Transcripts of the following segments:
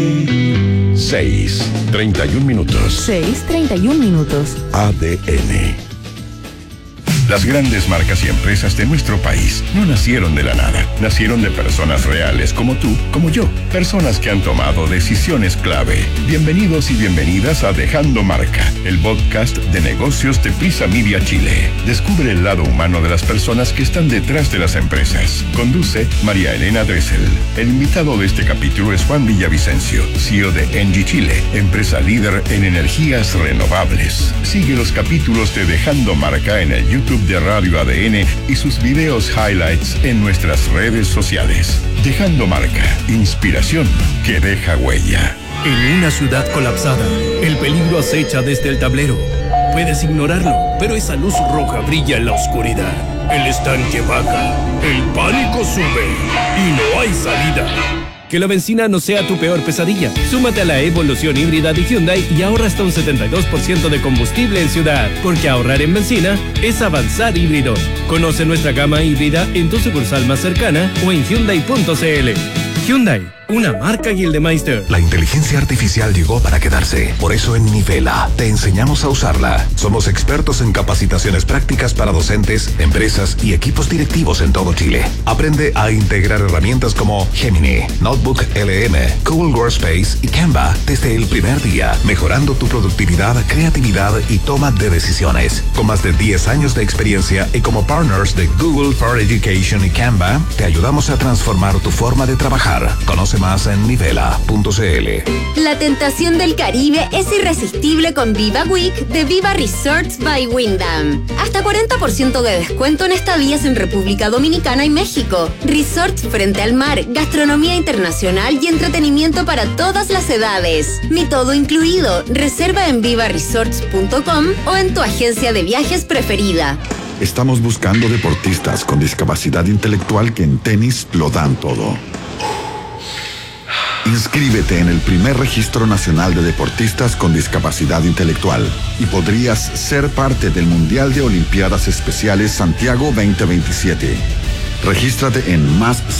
6:31 minutos. 6:31 minutos. ADN. Las grandes marcas y empresas de nuestro país no nacieron de la nada. Nacieron de personas reales como tú, como yo. Personas que han tomado decisiones clave. Bienvenidos y bienvenidas a Dejando Marca, el podcast de negocios de Prisa Media Chile. Descubre el lado humano de las personas que están detrás de las empresas. Conduce María Elena Dressel. El invitado de este capítulo es Juan Villavicencio, CEO de Engie Chile, empresa líder en energías renovables. Sigue los capítulos de Dejando Marca en el YouTube de Radio ADN y sus videos highlights en nuestras redes sociales. Dejando Marca, inspiración que deja huella. En una ciudad colapsada, el peligro acecha desde el tablero. Puedes ignorarlo, pero esa luz roja brilla en la oscuridad. El estanque baja, el pánico sube y no hay salida. Que la benzina no sea tu peor pesadilla. Súmate a la evolución híbrida de Hyundai y ahorra hasta un 72% de combustible en ciudad. Porque ahorrar en benzina es avanzar híbrido. Conoce nuestra gama híbrida en tu sucursal más cercana o en Hyundai.cl. Hyundai, una marca Gildemeister. La inteligencia artificial llegó para quedarse. Por eso en Nivela te enseñamos a usarla. Somos expertos en capacitaciones prácticas para docentes, empresas y equipos directivos en todo Chile. Aprende a integrar herramientas como Gemini, Notebook LM, Google Workspace y Canva desde el primer día, mejorando tu productividad, creatividad y toma de decisiones. Con más de 10 años de experiencia y como partners de Google for Education y Canva, te ayudamos a transformar tu forma de trabajar. Conoce más en nivela.cl. La tentación del Caribe es irresistible con Viva Week de Viva Resorts by Wyndham. Hasta 40% de descuento en estadías en República Dominicana y México. Resorts frente al mar, gastronomía internacional y entretenimiento para todas las edades. Mi todo incluido. Reserva en vivaresorts.com o en tu agencia de viajes preferida. Estamos buscando deportistas con discapacidad intelectual que en tenis lo dan todo. Inscríbete en el primer registro nacional de deportistas con discapacidad intelectual y podrías ser parte del Mundial de Olimpiadas Especiales Santiago 2027. Regístrate en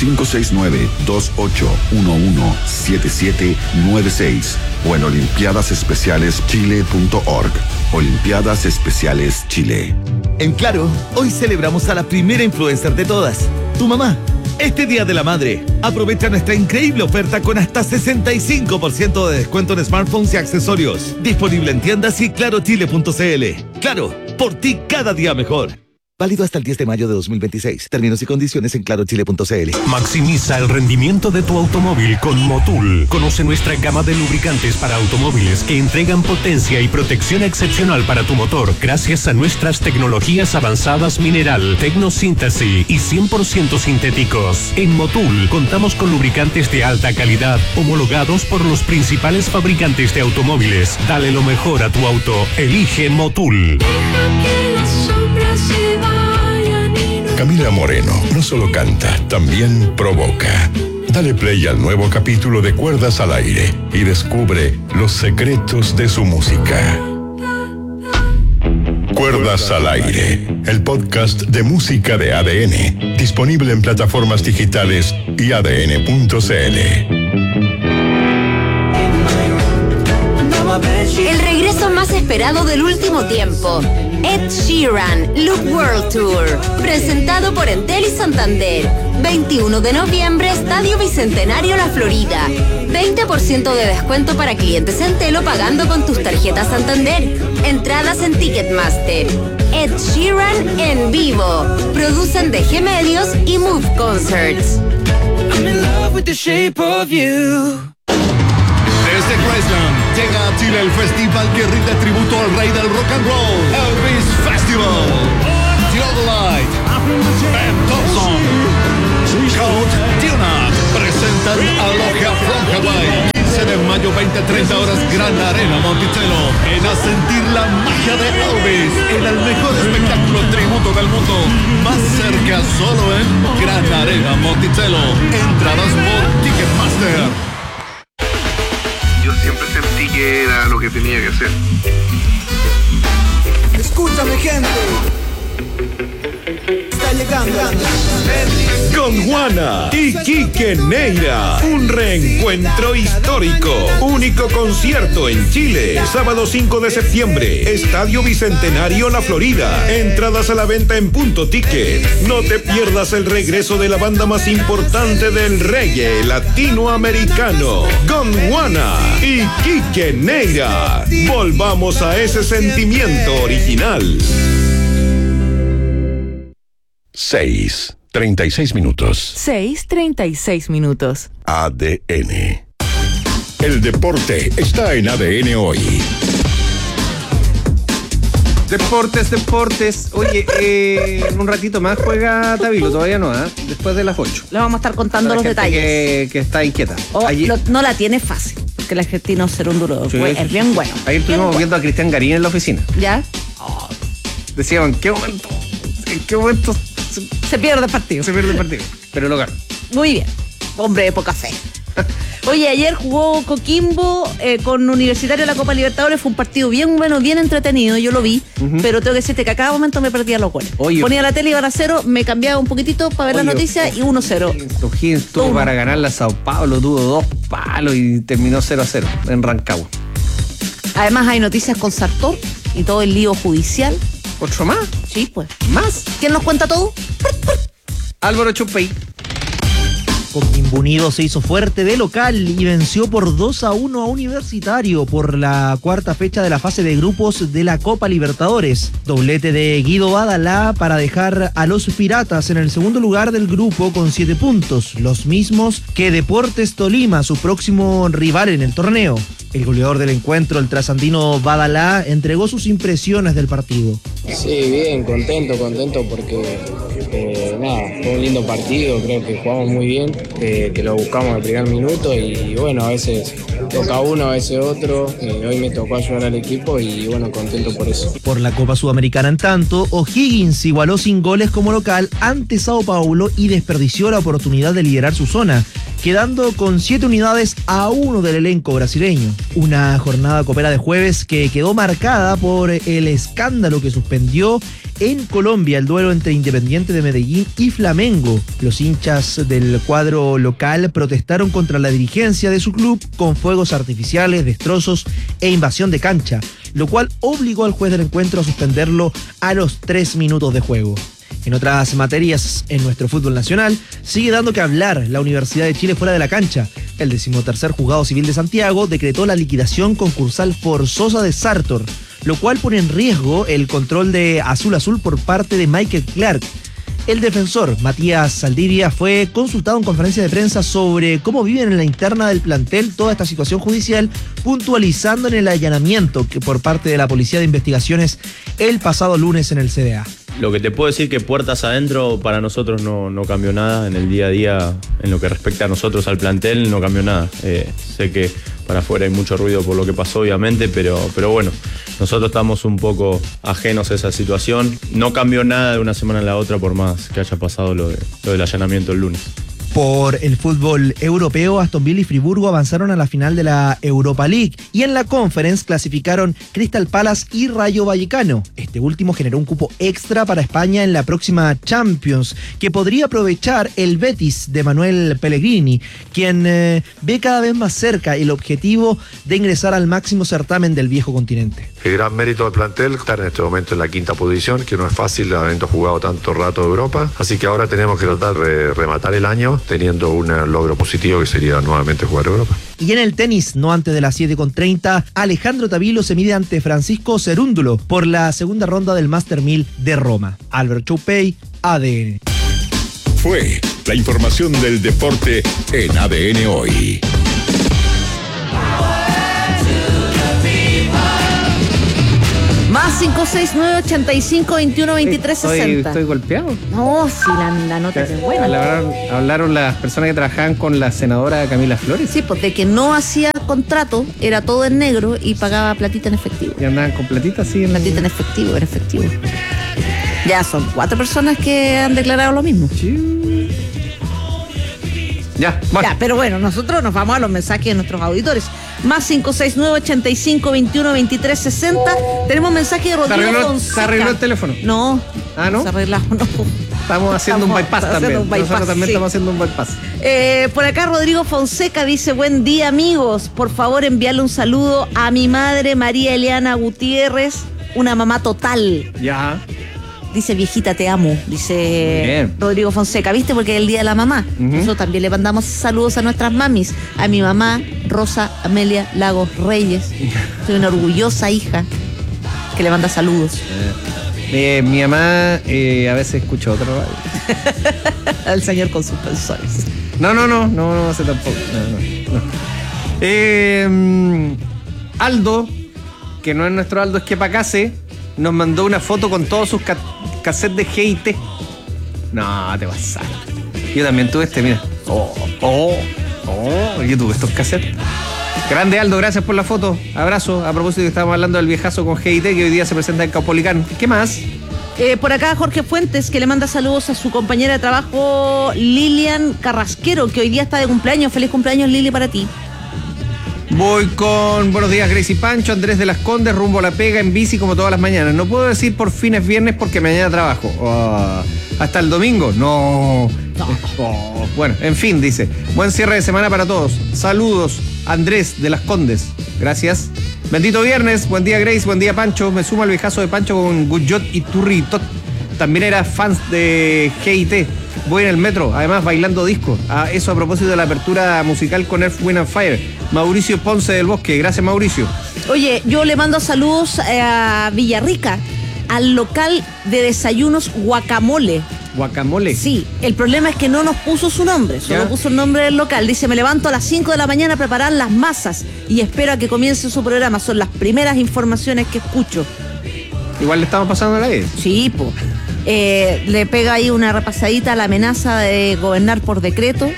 +569-2811-7796 o en olimpiadasespecialeschile.org. Olimpiadas Especiales Chile. En Claro, hoy celebramos a la primera influencer de todas, tu mamá. Este Día de la Madre, aprovecha nuestra increíble oferta con hasta 65% de descuento en smartphones y accesorios. Disponible en tiendas y clarochile.cl. Claro, por ti cada día mejor. Válido hasta el 10 de mayo de 2026. Términos y condiciones en clarochile.cl. Maximiza el rendimiento de tu automóvil con Motul. Conoce nuestra gama de lubricantes para automóviles que entregan potencia y protección excepcional para tu motor gracias a nuestras tecnologías avanzadas mineral, tecnosíntesis y 100% sintéticos. En Motul contamos con lubricantes de alta calidad homologados por los principales fabricantes de automóviles. Dale lo mejor a tu auto. Elige Motul. Camila Moreno no solo canta, también provoca. Dale play al nuevo capítulo de Cuerdas al Aire y descubre los secretos de su música. Cuerdas al Aire, el podcast de música de ADN, disponible en plataformas digitales y adn.cl. El regreso más esperado del último tiempo. Ed Sheeran, Look World Tour, presentado por Entel y Santander. 21 de noviembre, Estadio Bicentenario La Florida. 20% de descuento para clientes Entel o pagando con tus tarjetas Santander. Entradas en Ticketmaster. Ed Sheeran en vivo. Producen DG Medios y Move Concerts. I'm in love with the shape of you. Desde Graceland llega a Chile el festival que rinde tributo al rey del rock and roll, Elvis Festival. Theodolite, Ben Thompson, Count Tunat presentan Aloha from Hawaii. 15 de mayo, 20-30 horas, Gran Arena Monticello. Ven a sentir la magia de Elvis en el mejor espectáculo tributo del mundo. Más cerca solo en Gran Arena Monticello. Entradas por Ticketmaster. Yo siempre sentí que era lo que tenía que hacer. Escúchame, gente. Gondwana y Quique Neira, un reencuentro histórico. Único concierto en Chile, sábado 5 de septiembre, Estadio Bicentenario La Florida. Entradas a la venta en Punto Ticket. No te pierdas el regreso de la banda más importante del reggae latinoamericano, Gondwana y Quique Neira. Volvamos a ese sentimiento original. 6:36 minutos. 6:36 minutos. ADN. El deporte está en ADN hoy. Deportes. Oye, en un ratito más juega Tabilo, todavía no, después de las 8. Le vamos a estar contando los detalles. Que está inquieta. No la tiene fácil, porque el argentino será un duro. Sí, es bien bueno. Ayer estuvimos viendo a Cristian Garín en la oficina. ¿Ya? Decíamos, ¿en qué momento se pierde el partido? Pero lo ganó. Muy bien. Hombre de poca fe. Oye, ayer jugó Coquimbo con Universitario de la Copa Libertadores. Fue un partido bien bueno, bien entretenido. Yo lo vi, pero tengo que decirte que a cada momento me perdía los goles. Ponía la tele, iban a 0, me cambiaba un poquitito para ver las noticias y 1-0. O'Higgins tuvo para ganar la Sao Paulo, tuvo 2 palos y terminó 0-0 en Rancagua. Además hay noticias con Sartor y todo el lío judicial. ¿Otro más? Sí, pues. ¿Más? ¿Quién nos cuenta todo? Álvaro Chupey. Coquimbo Unido se hizo fuerte de local y venció por 2-1 a Universitario por la cuarta fecha de la fase de grupos de la Copa Libertadores. Doblete de Guido Badalá para dejar a los Piratas en el segundo lugar del grupo con 7 puntos, los mismos que Deportes Tolima, su próximo rival en el torneo. El goleador del encuentro, el trasandino Badalá, entregó sus impresiones del partido. Sí, bien, contento porque fue un lindo partido, creo que jugamos muy bien, que lo buscamos al primer minuto y bueno, a veces toca uno, a veces otro, hoy me tocó ayudar al equipo y bueno, contento por eso. Por la Copa Sudamericana, en tanto, O'Higgins igualó sin goles como local ante Sao Paulo y desperdició la oportunidad de liderar su zona, quedando con 7 unidades a 1 del elenco brasileño. Una jornada copera de jueves que quedó marcada por el escándalo que suspendió en Colombia el duelo entre Independiente de Medellín y Flamengo. Los hinchas del cuadro local protestaron contra la dirigencia de su club con fuegos artificiales, destrozos e invasión de cancha, lo cual obligó al juez del encuentro a suspenderlo a los 3 minutos de juego. En otras materias, en nuestro fútbol nacional, sigue dando que hablar la Universidad de Chile fuera de la cancha. El 13º Juzgado Civil de Santiago decretó la liquidación concursal forzosa de Sartor, lo cual pone en riesgo el control de Azul Azul por parte de Michael Clark. El defensor, Matías Saldivia, fue consultado en conferencia de prensa sobre cómo viven en la interna del plantel toda esta situación judicial, puntualizando en el allanamiento que por parte de la Policía de Investigaciones el pasado lunes en el CDA. Lo que te puedo decir que puertas adentro para nosotros no cambió nada. En el día a día, en lo que respecta a nosotros, al plantel, no cambió nada. Sé que para afuera hay mucho ruido por lo que pasó, obviamente, pero bueno, nosotros estamos un poco ajenos a esa situación. No cambió nada de una semana a la otra, por más que haya pasado lo del allanamiento el lunes. Por el fútbol europeo, Aston Villa y Friburgo avanzaron a la final de la Europa League y en la Conference clasificaron Crystal Palace y Rayo Vallecano. Este último generó un cupo extra para España en la próxima Champions, que podría aprovechar el Betis de Manuel Pellegrini, quien ve cada vez más cerca el objetivo de ingresar al máximo certamen del viejo continente. El gran mérito del plantel, estar en este momento en la 5ª posición, que no es fácil habiendo jugado tanto rato de Europa, así que ahora tenemos que tratar de rematar el año teniendo un logro positivo que sería nuevamente jugar Europa. Y en el tenis, no antes de las 7:30, Alejandro Tabilo se mide ante Francisco Cerúndulo por la segunda ronda del Master 1000 de Roma. Álvaro Choupey, ADN. Fue la información del deporte en ADN Hoy. Más 569-85-21-23-60. Estoy golpeado. No, sí, la nota es buena. Hablaron las personas que trabajaban con la senadora Camila Flores. Sí, pues de que no hacía contrato, era todo en negro y pagaba platita en efectivo. ¿Y andaban con platita? Sí. Platita en efectivo. Ya son 4 personas que han declarado lo mismo. Sí. Ya, bueno. Ya, pero bueno, nosotros nos vamos a los mensajes de nuestros auditores. Más 569-85-21-23-60. Tenemos mensaje de Rodrigo Fonseca. ¿Se arregló el teléfono? No. ¿Ah, no? Nos arreglamos, no. Estamos haciendo un bypass también. Nosotros también estamos haciendo un bypass. Por acá Rodrigo Fonseca dice, buen día amigos, por favor enviarle un saludo a mi madre María Eliana Gutiérrez, una mamá total. Ya. Dice, viejita, te amo, dice Rodrigo Fonseca, ¿viste? Porque es el Día de la Mamá. Nosotros también le mandamos saludos a nuestras mamis. A mi mamá, Rosa Amelia Lagos Reyes. Soy una orgullosa hija que le manda saludos. Mi mamá a veces escucha otro radio. Al señor con sus pensores. No hace tampoco. No. Aldo, que no es nuestro Aldo Esquepacase, nos mandó una foto con todos sus cassettes de GIT. No, te pasaste. Yo también tuve mira. Yo tuve estos cassettes. Grande Aldo, gracias por la foto. Abrazo. A propósito que estábamos hablando del viejazo con GIT que hoy día se presenta en Caupolicán. ¿Qué más? Por acá Jorge Fuentes, que le manda saludos a su compañera de trabajo Lilian Carrasquero, que hoy día está de cumpleaños. Feliz cumpleaños, Lili, para ti. Voy con buenos días, Grace y Pancho, Andrés de las Condes, rumbo a la pega en bici como todas las mañanas. No puedo decir por fin es viernes porque mañana trabajo. Hasta el domingo. No. Bueno, en fin, dice. Buen cierre de semana para todos. Saludos, Andrés de las Condes. Gracias. Bendito viernes. Buen día, Grace. Buen día, Pancho. Me sumo al viejazo de Pancho con Guyot y Turritot. También era fans de GIT. Voy en el metro, además bailando disco. Eso a propósito de la apertura musical con Earth, Wind and Fire. Mauricio Ponce del Bosque. Gracias, Mauricio. Oye, yo le mando saludos a Villarrica, al local de desayunos Guacamole. ¿Guacamole? Sí, el problema es que no nos puso su nombre, solo puso el nombre del local. Dice, me levanto a las 5 de la mañana a preparar las masas y espero a que comience su programa. Son las primeras informaciones que escucho. Igual le estamos pasando la vez. Sí, pues. Le pega ahí una repasadita a la amenaza de gobernar por decreto.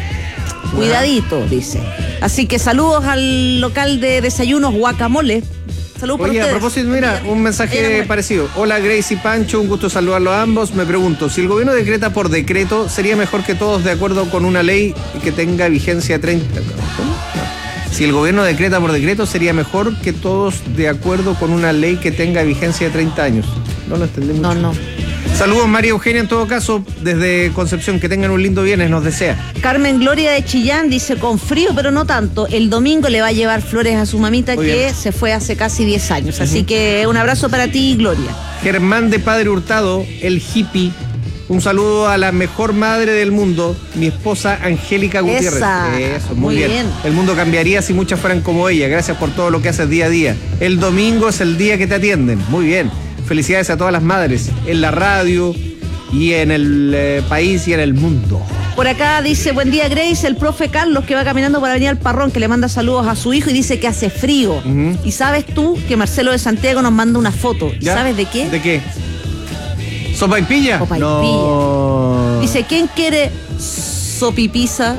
Cuidadito, dice. Así que saludos al local de desayunos Guacamole. Saludos por ustedes. Oye, a propósito, mira, un mensaje parecido. Hola, Grace y Pancho, un gusto saludarlos a ambos. Me pregunto, si el gobierno decreta por decreto, ¿sería mejor que todos de acuerdo con una ley que tenga vigencia 30? ¿Cómo? Si el gobierno decreta por decreto, ¿sería mejor que todos de acuerdo con una ley que tenga vigencia de 30 años? No lo entendí mucho. No. Saludos, María Eugenia, en todo caso, desde Concepción. Que tengan un lindo viernes, nos desea. Carmen Gloria de Chillán dice, con frío, pero no tanto. El domingo le va a llevar flores a su mamita que se fue hace casi 10 años. Así que un abrazo para ti, Gloria. Germán de Padre Hurtado, el hippie. Un saludo a la mejor madre del mundo, mi esposa Angélica Gutiérrez. Eso, muy bien. El mundo cambiaría si muchas fueran como ella. Gracias por todo lo que haces día a día. El domingo es el día que te atienden. Muy bien. Felicidades a todas las madres en la radio y en el país y en el mundo. Por acá dice, buen día, Grace, el profe Carlos que va caminando por Avenida El Parrón, que le manda saludos a su hijo y dice que hace frío. Y sabes tú que Marcelo de Santiago nos manda una foto. ¿Ya? ¿Sabes de qué? ¿De qué? ¿Sopaipilla? Sopaipilla. No. Dice, ¿quién quiere sopipisa?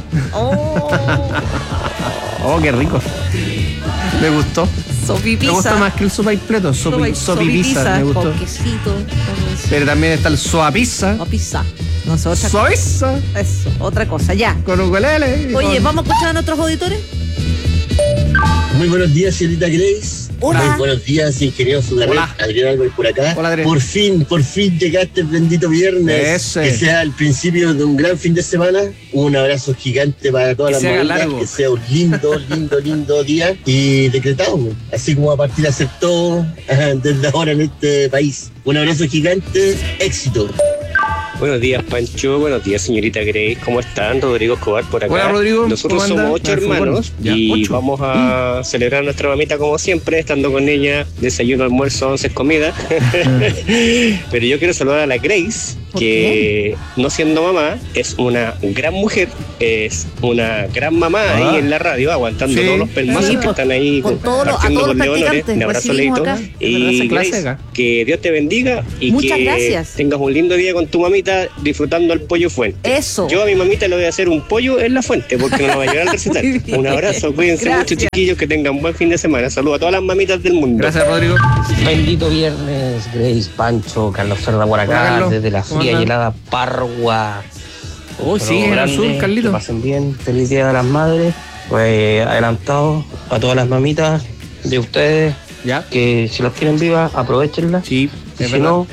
Oh, qué rico. Me gustó. Sopipisa. Me gusta más que el sopaipleto. Sopipisa me gustó. Con quesito. Pero también está el soapizza. Soapizza. No sé, otra cosa. Eso, otra cosa, ya. Con ukulele. Oye, ¿vamos a escuchar a nuestros auditores? Muy buenos días, señorita Grace. Hola. Muy buenos días, ingeniero Sugarret. Adrián Álvarez por acá. Hola, Adrián. Por fin llegaste el bendito viernes. Que sea el principio de un gran fin de semana. Un abrazo gigante para todas las mamitas. Que sea un lindo día. Y decretado, así como a partir de hacer todo desde ahora en este país. Un abrazo gigante, éxito. Buenos días, Pancho. Buenos días, señorita Grace. ¿Cómo están? Rodrigo Escobar por acá. Hola, Rodrigo. Nosotros somos 8 hermanos y 8. Vamos a celebrar a nuestra mamita como siempre, estando con ella, desayuno, almuerzo, 11 comidas. Pero yo quiero saludar a la Grace, que no siendo mamá, es una gran mujer, es una gran mamá ahí en la radio, aguantando todos los pelmazos que están ahí partiendo con leones. Un abrazo, Leito. Y Grace, que Dios te bendiga y muchas gracias. Tengas un lindo día con tu mamita disfrutando el pollo fuente. Eso. Yo a mi mamita le voy a hacer un pollo en la fuente porque no la va a llevar al recital. Un abrazo, cuídense mucho, chiquillos, que tengan buen fin de semana. Saludos a todas las mamitas del mundo. Gracias, Rodrigo. Bendito viernes, Grace, Pancho, Carlos Cerda por acá, desde la fría y helada Pargua. Sí, en el sur, Carlito. Que pasen bien, feliz día de las madres. Pues adelantado a todas las mamitas de ustedes, que si las tienen vivas, aprovechenlas. Sí, y si no,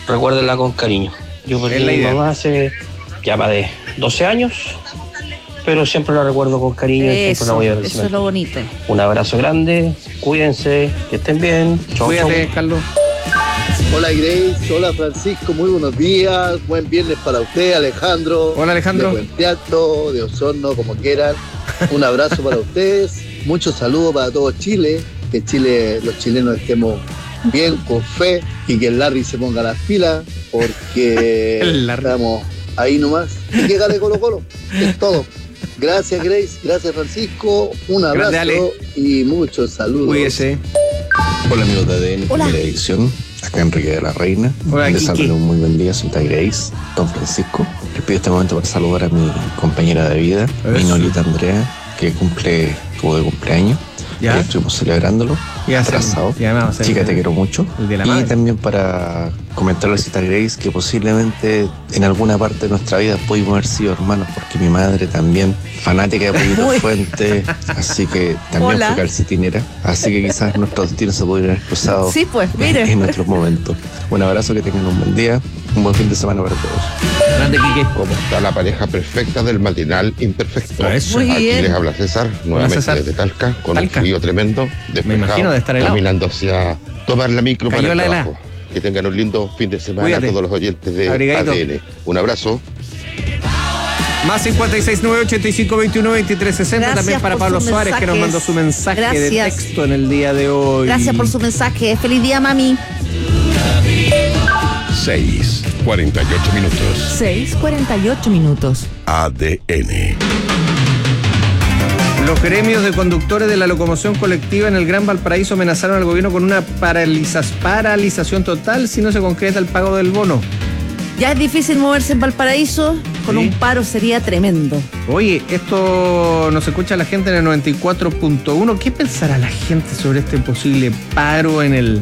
recuérdenla con cariño. Yo perdí a mi mamá hace ya más de 12 años, pero siempre la recuerdo con cariño y siempre la voy a ver. Eso es lo bonito. Un abrazo grande, cuídense, que estén bien. Chau, Cuídate, chau. Carlos. Hola Grace, hola Francisco, muy buenos días, buen viernes para usted, Alejandro. Hola Alejandro. De Puente Alto, de Osorno, como quieran. Un abrazo para ustedes, muchos saludos para todo Chile, que Chile, los chilenos estemos bien, con fe, y que el Larry se ponga las pilas, porque estamos ahí nomás. Y que gane Colo Colo, es todo. Gracias Grace, gracias Francisco, un abrazo y muchos saludos. Cuídese. Hola amigos de ADN, primera edición. Acá Enrique de la Reina. Hola, les hablo un muy buen día, Santa Grace, Don Francisco. Les pido este momento para saludar a mi compañera de vida, mi Nolita Andrea, que tuvo de cumpleaños. ¿Ya? Estuvimos celebrándolo. Atrasado. Chica, te quiero mucho. Y también para comentarle a Santa Grace que posiblemente en alguna parte de nuestra vida pudimos haber sido hermanos, porque mi madre también, fanática de Pollito Fuente, así que también fue calcetinera. Así que quizás nuestros destinos se pudieran haber cruzado en otros momentos. Un abrazo, que tengan un buen día, un buen fin de semana para todos. Grande, Quique. ¿Cómo está la pareja perfecta del matinal imperfecto? Eso. Muy Aquí bien. les habla César, nuevamente César. desde Talca, con un frío tremendo, Me imagino de estar helado. caminando hacia tomar la micro Cayó para el la trabajo. helada. Que tengan un lindo fin de semana. Cuídate. A todos los oyentes de Abrigadito. ADN. Un abrazo. Más 56-985-21-2360. También para por Pablo sus Suárez, que nos mandó su mensaje de Gracias. texto en el día de hoy. Gracias por su mensaje. Feliz día, mami. 6:48 minutos. 6:48 minutos. ADN. Los gremios de conductores de la locomoción colectiva en el Gran Valparaíso amenazaron al gobierno con una paralización total si no se concreta el pago del bono. Ya es difícil moverse en Valparaíso, con un paro sería tremendo. Oye, esto nos escucha la gente en el 94.1. ¿Qué pensará la gente sobre este posible paro en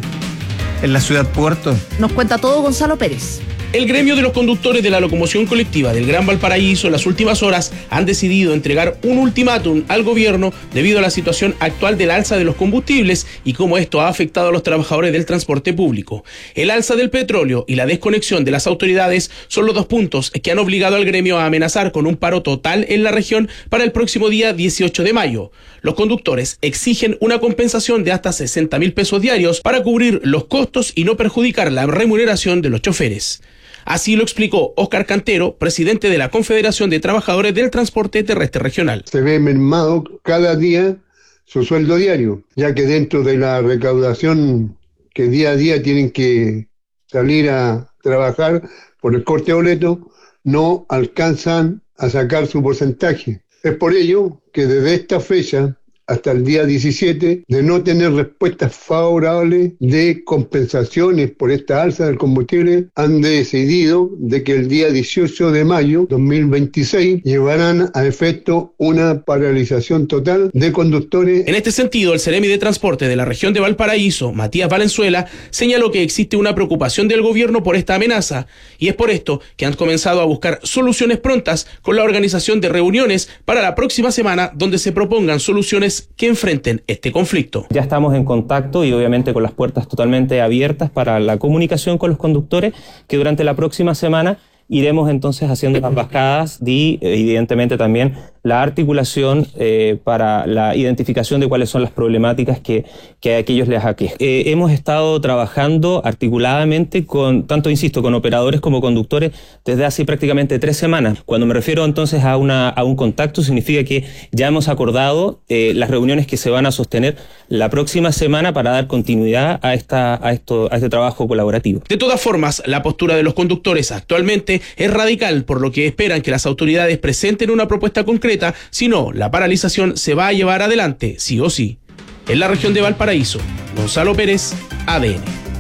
la ciudad puerto? Nos cuenta todo Gonzalo Pérez. El gremio de los conductores de la locomoción colectiva del Gran Valparaíso en las últimas horas han decidido entregar un ultimátum al gobierno debido a la situación actual del alza de los combustibles y cómo esto ha afectado a los trabajadores del transporte público. El alza del petróleo y la desconexión de las autoridades son los dos puntos que han obligado al gremio a amenazar con un paro total en la región para el próximo día 18 de mayo. Los conductores exigen una compensación de hasta 60.000 pesos diarios para cubrir los costos y no perjudicar la remuneración de los choferes. Así lo explicó Óscar Cantero, presidente de la Confederación de Trabajadores del Transporte Terrestre Regional. Se ve mermado cada día su sueldo diario, ya que dentro de la recaudación que día a día tienen que salir a trabajar por el corte de boleto, no alcanzan a sacar su porcentaje. Es por ello que desde esta fecha hasta el día 17, de no tener respuestas favorables de compensaciones por esta alza del combustible, han decidido de que el día 18 de mayo 2026 llevarán a efecto una paralización total de conductores. En este sentido, el Seremi de Transporte de la región de Valparaíso, Matías Valenzuela, señaló que existe una preocupación del gobierno por esta amenaza y es por esto que han comenzado a buscar soluciones prontas con la organización de reuniones para la próxima semana donde se propongan soluciones que enfrenten este conflicto. Ya estamos en contacto y obviamente con las puertas totalmente abiertas para la comunicación con los conductores, que durante la próxima semana iremos entonces haciendo las bajadas y evidentemente también la articulación para la identificación de cuáles son las problemáticas que a aquellos les aquejan. Hemos estado trabajando articuladamente con, tanto insisto, con operadores como conductores desde hace prácticamente 3 semanas. Cuando me refiero entonces a un contacto, significa que ya hemos acordado las reuniones que se van a sostener la próxima semana para dar continuidad a este trabajo colaborativo. De todas formas, la postura de los conductores actualmente es radical, por lo que esperan que las autoridades presenten una propuesta concreta, si no, la paralización se va a llevar adelante, sí o sí. En la región de Valparaíso, Gonzalo Pérez, ADN.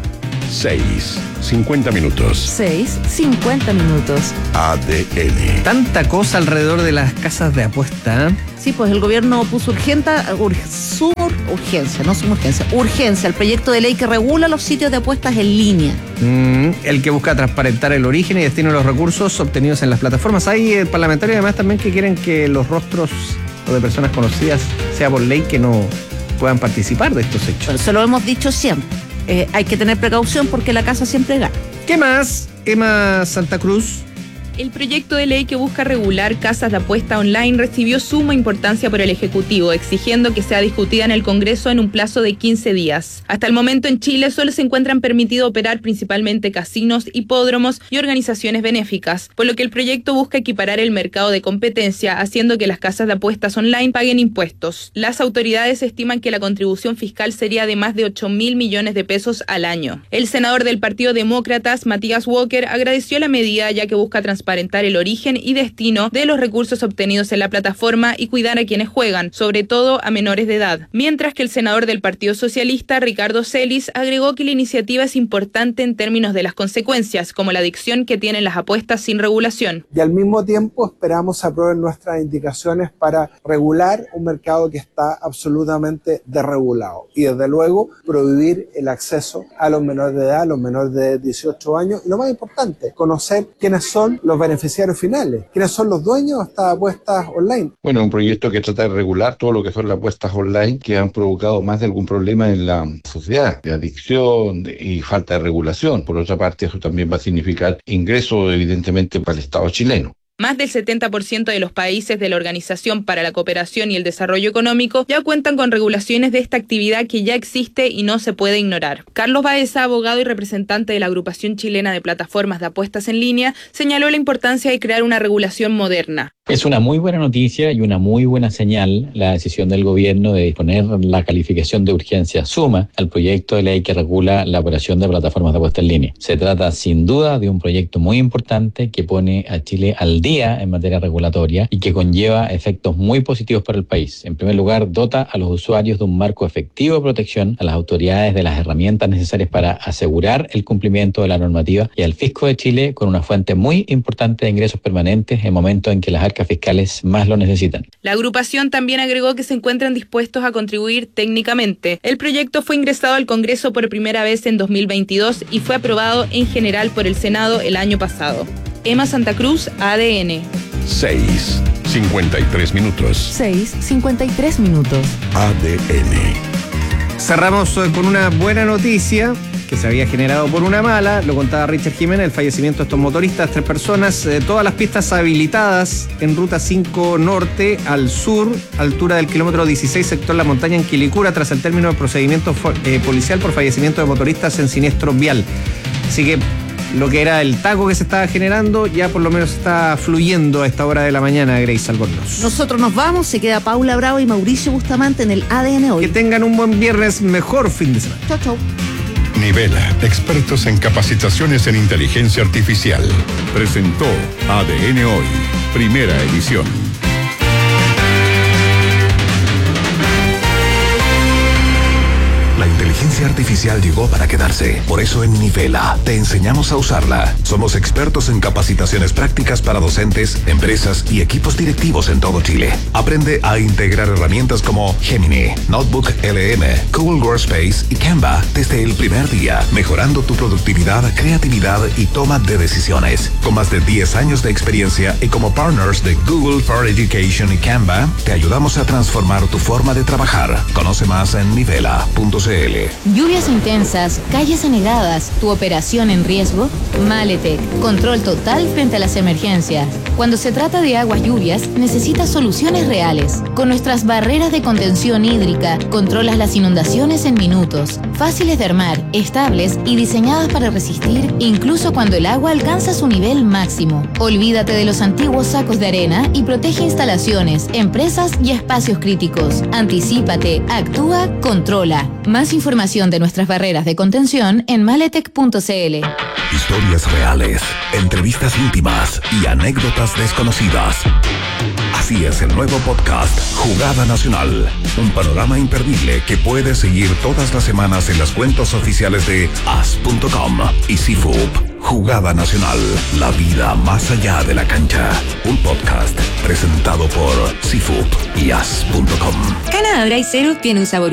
6:50 minutos. 6:50 minutos. ADN. Tanta cosa alrededor de las casas de apuesta. Sí, pues el gobierno puso urgencia al proyecto de ley que regula los sitios de apuestas en línea. El que busca transparentar el origen y destino de los recursos obtenidos en las plataformas. Hay parlamentarios además también que quieren que los rostros o de personas conocidas sea por ley que no puedan participar de estos hechos. Pero se lo hemos dicho siempre. Hay que tener precaución porque la casa siempre gana. ¿Qué más, Emma Santa Cruz? El proyecto de ley que busca regular casas de apuesta online recibió suma importancia por el Ejecutivo, exigiendo que sea discutida en el Congreso en un plazo de 15 días. Hasta el momento en Chile solo se encuentran permitidos operar principalmente casinos, hipódromos y organizaciones benéficas, por lo que el proyecto busca equiparar el mercado de competencia, haciendo que las casas de apuestas online paguen impuestos. Las autoridades estiman que la contribución fiscal sería de más de 8.000 millones de pesos al año. El senador del Partido Demócratas, Matías Walker, agradeció la medida ya que busca transparentar el origen y destino de los recursos obtenidos en la plataforma y cuidar a quienes juegan, sobre todo a menores de edad. Mientras que el senador del Partido Socialista, Ricardo Celis, agregó que la iniciativa es importante en términos de las consecuencias, como la adicción que tienen las apuestas sin regulación. Y al mismo tiempo esperamos aprueben nuestras indicaciones para regular un mercado que está absolutamente desregulado y desde luego prohibir el acceso a los menores de edad, a los menores de 18 años y lo más importante, conocer quiénes son los beneficiarios finales, quiénes son los dueños de estas apuestas online. Bueno, un proyecto que trata de regular todo lo que son las apuestas online que han provocado más de algún problema en la sociedad, de adicción y falta de regulación. Por otra parte, eso también va a significar ingresos evidentemente para el Estado chileno. Más del 70% de los países de la Organización para la Cooperación y el Desarrollo Económico ya cuentan con regulaciones de esta actividad que ya existe y no se puede ignorar. Carlos Baeza, abogado y representante de la Agrupación Chilena de Plataformas de Apuestas en Línea, señaló la importancia de crear una regulación moderna. Es una muy buena noticia y una muy buena señal la decisión del gobierno de disponer la calificación de urgencia suma al proyecto de ley que regula la operación de plataformas de apuesta en línea. Se trata sin duda de un proyecto muy importante que pone a Chile al día en materia regulatoria y que conlleva efectos muy positivos para el país. En primer lugar, dota a los usuarios de un marco efectivo de protección, a las autoridades de las herramientas necesarias para asegurar el cumplimiento de la normativa y al fisco de Chile con una fuente muy importante de ingresos permanentes en momentos en que las arcas fiscales más lo necesitan. La agrupación también agregó que se encuentran dispuestos a contribuir técnicamente. El proyecto fue ingresado al Congreso por primera vez en 2022 y fue aprobado en general por el Senado el año pasado. Emma Santa Cruz, ADN. 6:53 minutos. 6:53 minutos. ADN. Cerramos con una buena noticia que se había generado por una mala, lo contaba Richard Jiménez, el fallecimiento de estos motoristas, 3 personas, todas las pistas habilitadas en Ruta 5 Norte al sur, altura del kilómetro 16, sector La Montaña en Quilicura, tras el término del procedimiento policial por fallecimiento de motoristas en siniestro vial. Así que lo que era el taco que se estaba generando ya por lo menos está fluyendo a esta hora de la mañana, Grace Albornoz. Nosotros nos vamos, se queda Paula Bravo y Mauricio Bustamante en el ADN Hoy. Que tengan un buen viernes, mejor fin de semana. Chau, chau. Nivela, expertos en capacitaciones en inteligencia artificial. Presentó ADN Hoy, primera edición. La inteligencia artificial llegó para quedarse. Por eso en Nivela te enseñamos a usarla. Somos expertos en capacitaciones prácticas para docentes, empresas y equipos directivos en todo Chile. Aprende a integrar herramientas como Gemini, Notebook LM, Google Workspace y Canva desde el primer día, mejorando tu productividad, creatividad y toma de decisiones. Con más de 10 años de experiencia y como partners de Google for Education y Canva, te ayudamos a transformar tu forma de trabajar. Conoce más en nivela.cl. Lluvias intensas, calles anegadas, tu operación en riesgo. Maletec, control total frente a las emergencias. Cuando se trata de aguas lluvias, necesitas soluciones reales. Con nuestras barreras de contención hídrica, controlas las inundaciones en minutos. Fáciles de armar, estables y diseñadas para resistir incluso cuando el agua alcanza su nivel máximo. Olvídate de los antiguos sacos de arena y protege instalaciones, empresas y espacios críticos. Anticípate, actúa, controla. Más información de nuestras barreras de contención en maletec.cl. Historias reales, entrevistas íntimas y anécdotas desconocidas. Así es el nuevo podcast Jugada Nacional, un panorama imperdible que puedes seguir todas las semanas en las cuentas oficiales de as.com y CIFUP. Jugada Nacional, la vida más allá de la cancha. Un podcast presentado por CIFUP y as.com. Canadá Dry Zero tiene un sabor